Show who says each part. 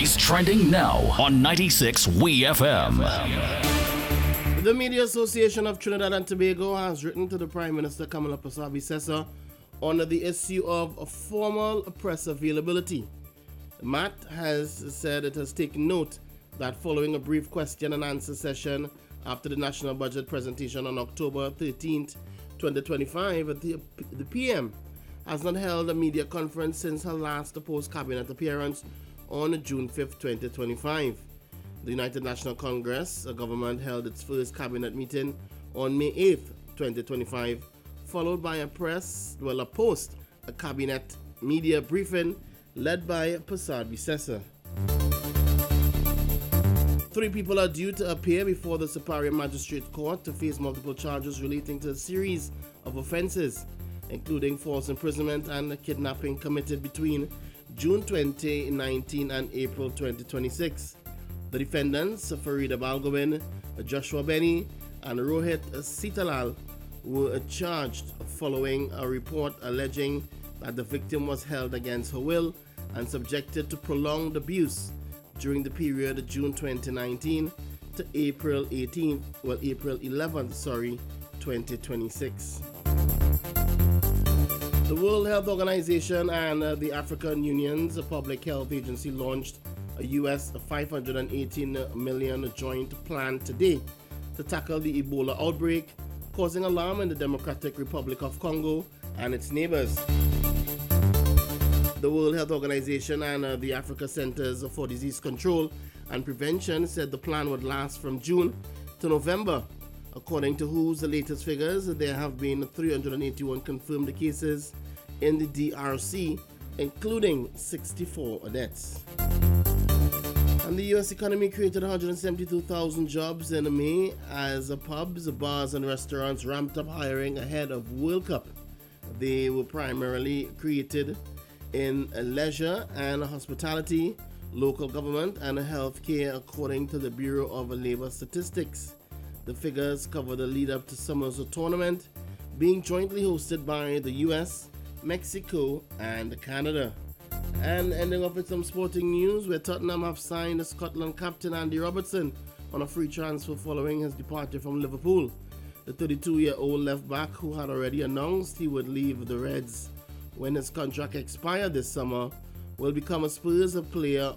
Speaker 1: stories trending now on 96 WeFM.
Speaker 2: The Media Association of Trinidad and Tobago has written to the Prime Minister Kamala Persad-Bissessor on the issue of formal press availability. MAT has said it has taken note that following a brief question and answer session after the national budget presentation on October 13th, 2025, the PM has not held a media conference since her last post-cabinet appearance on June 5th, 2025. The United National Congress, a government, held its first cabinet meeting on May 8th, 2025, followed by a cabinet media briefing led by Persad-Bissessor. 3 people are due to appear before the Superior Magistrate Court to face multiple charges relating to a series of offences, including false imprisonment and kidnapping committed between June 2019 and April 2026. The defendants, Farida Balgowin, Joshua Benny, and Rohit Sitalal, were charged following a report alleging that the victim was held against her will and subjected to prolonged abuse during the period June 2019 to April 11th, 2026. The World Health Organization and the African Union's Public Health Agency launched a US $518 million joint plan today to tackle the Ebola outbreak, causing alarm in the Democratic Republic of Congo and its neighbors. The World Health Organization and the Africa Centers for Disease Control and Prevention said the plan would last from June to November. According to WHO's latest figures, there have been 381 confirmed cases in the DRC, including 64 deaths. And the U.S. economy created 172,000 jobs in May as pubs, bars, and restaurants ramped up hiring ahead of World Cup. They were primarily created in leisure and hospitality, local government, and healthcare, according to the Bureau of Labor Statistics. The figures cover the lead-up to summer's tournament, being jointly hosted by the U.S., Mexico, and Canada. And ending off with some sporting news, where Tottenham have signed Scotland captain Andy Robertson on a free transfer following his departure from Liverpool. The 32-year-old left-back, who had already announced he would leave the Reds when his contract expired this summer, will become a Spurs player